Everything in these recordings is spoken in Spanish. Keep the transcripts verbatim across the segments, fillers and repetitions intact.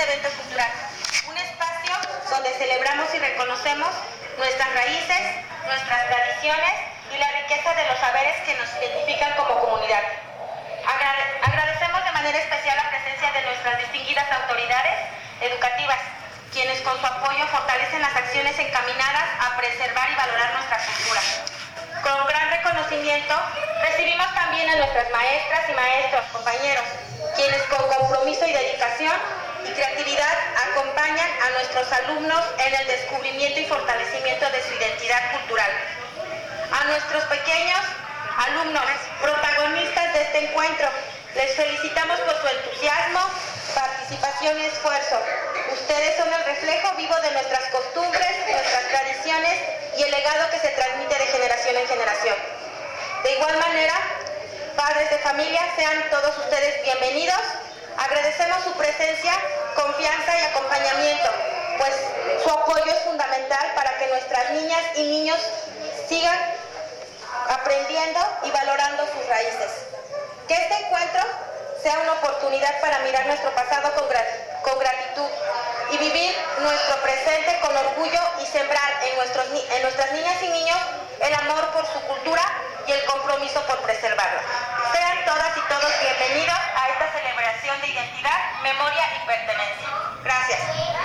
evento cultural, un espacio donde celebramos y reconocemos nuestras raíces, nuestras tradiciones y la riqueza de los saberes que nos identifican como comunidad. Agrade- agradecemos de manera especial la presencia de nuestras distinguidas autoridades educativas, quienes con su apoyo fortalecen las acciones encaminadas a preservar y valorar nuestra cultura. Con gran reconocimiento recibimos también a nuestras maestras y maestros, compañeros, quienes con compromiso y dedicación y creatividad acompañan a nuestros alumnos en el descubrimiento y fortalecimiento de su identidad cultural. A nuestros pequeños alumnos, protagonistas de este encuentro, les felicitamos por su entusiasmo, participación y esfuerzo. Ustedes son el reflejo vivo de nuestras costumbres, nuestras tradiciones y el legado que se transmite de generación en generación. De igual manera, padres de familia, sean todos ustedes bienvenidos. Agradecemos su presencia, confianza y acompañamiento, pues su apoyo es fundamental para que nuestras niñas y niños sigan aprendiendo y valorando sus raíces. Que este encuentro sea una oportunidad para mirar nuestro pasado con, grat- con gratitud y vivir nuestro presente con orgullo y sembrar en, nuestros, en nuestras niñas y niños el amor por su cultura y el compromiso por preservarla. Sean todas y todos bienvenidos a esta celebración de identidad, memoria y pertenencia. Gracias.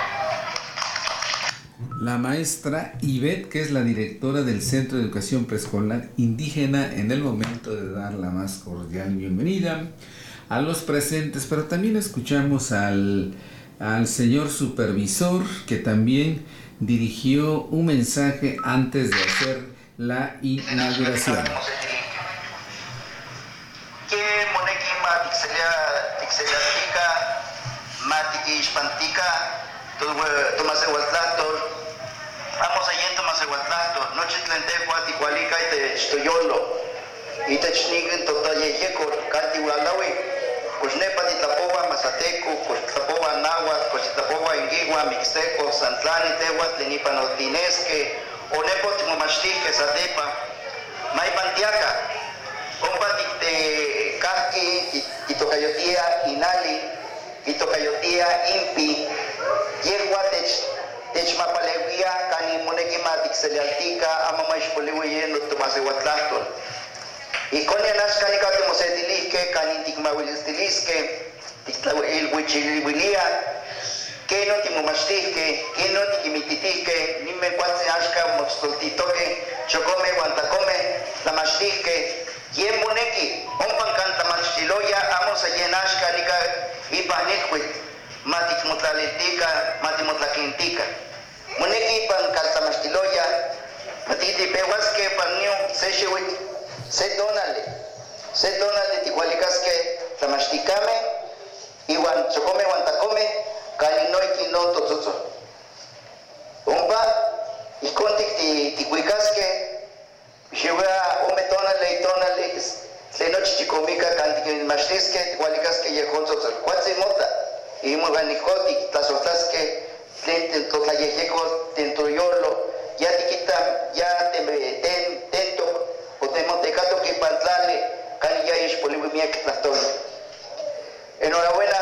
La maestra Ivette, que es la directora del Centro de Educación Preescolar Indígena, en el momento de dar la más cordial bienvenida a los presentes, pero también escuchamos al, al señor supervisor, que también dirigió un mensaje antes de hacer la inauguración. Vamos allá Tomás Eguatlato, noche tlentejo aticualica y te estoyolo, y te chniguen totayeyeco, canti ualawi, cuchnepa titlapoba, mazateco, cuchtlapoba náhuatl, cuchtlapoba inguigua, mixteco, santlani, tehuatl, lenipa notinesque, onepo timomachtike, satepa, maipantiaca, compa te casqui, y tocayotía inali, y tocayotía impi, yehuatech, Techmapalewia, Cani Monegimatic Celialtica, Amamaishpoliwe, no Tomás Eguatlato. Y con el Ashkanika Temosetiliske, Canintigmawilistilske, el Wichiliwilia, que no Timomastike, que no Tikimititique, ni me cuatse Ashka, Mostoltitoque, Chocome, Guantacome, la Mastike, Yen Moneki, Ompan Canta Machiloya, Amos a Yen Ashkanika, y Paniquit, Matic Mutlalentica, Matimotlaquintica. Moneki pan caltamastiloya, matiti pehuasque panio, se shewit, se donale, se donale tihualicasque, tlamasticame, iwan chocome guantacome, calinoiki no totsotso. Umpa, y contic ti tihuicasque, shewea ome tonale y tonale, se noche chicomica, cantic mastisque, tihualicasque yejonzotso, cuatse mota, y muy ganicotic, tazotasque, Tenten totlayejeco, tentoyolo, ya tiquita, ya te ten, tento, o te montecato que pantlale, cani ya es polivimia que plastón. Enhorabuena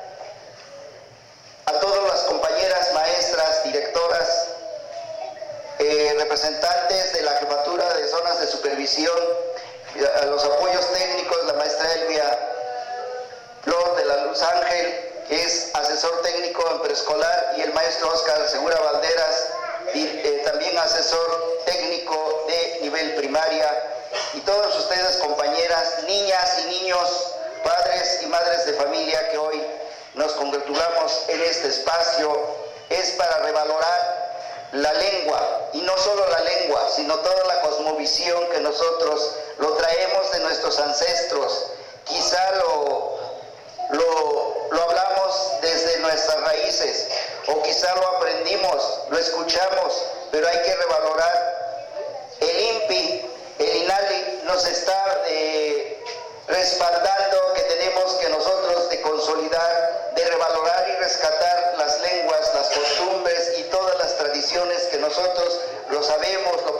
a todas las compañeras, maestras, directoras, eh, representantes de la Jefatura de Zonas de Supervisión, a los apoyos técnicos, la maestra Elvia Flor de la Luz Ángel, que es asesor técnico en preescolar, y el maestro Oscar Segura Valderas, y, eh, también asesor técnico de nivel primaria, y todos ustedes, compañeras, niñas y niños, padres y madres de familia, que hoy nos congratulamos en este espacio, es para revalorar la lengua, y no solo la lengua, sino toda la cosmovisión que nosotros lo traemos de nuestros ancestros. Quizá lo, lo, lo hablamos desde nuestras raíces, o quizá lo aprendimos, lo escuchamos, pero hay que revalorar. El INPI, el INALI, nos está eh, respaldando